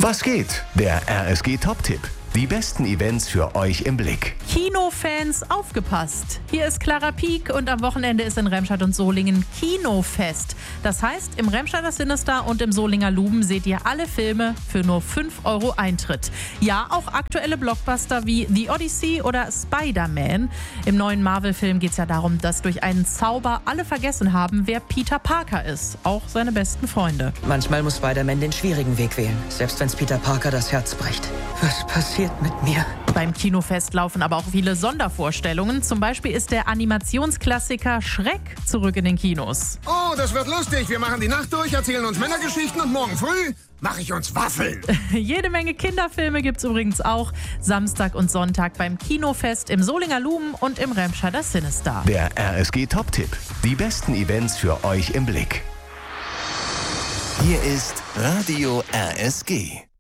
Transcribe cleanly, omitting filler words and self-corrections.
Was geht? Der RSG Top-Tipp. Die besten Events für euch im Blick. Kinofans, aufgepasst! Hier ist Clara Pieck und am Wochenende ist in Remscheid und Solingen Kinofest. Das heißt, im Remscheider Sinister und im Solinger Luben seht ihr alle Filme für nur 5 € Eintritt. Ja, auch aktuelle Blockbuster wie The Odyssey oder Spider-Man. Im neuen Marvel-Film geht es ja darum, dass durch einen Zauber alle vergessen haben, wer Peter Parker ist. Auch seine besten Freunde. Manchmal muss Spider-Man den schwierigen Weg wählen, selbst wenn's Peter Parker das Herz bricht. Was passiert mit mir? Beim Kinofest laufen aber auch viele Sondervorstellungen. Zum Beispiel ist der Animationsklassiker Shrek zurück in den Kinos. Oh, das wird lustig. Wir machen die Nacht durch, erzählen uns Männergeschichten und morgen früh mache ich uns Waffeln. Jede Menge Kinderfilme gibt's übrigens auch. Samstag und Sonntag beim Kinofest im Solinger Luben und im Remscheider Sinister. Der RSG Top-Tipp. Die besten Events für euch im Blick. Hier ist Radio RSG.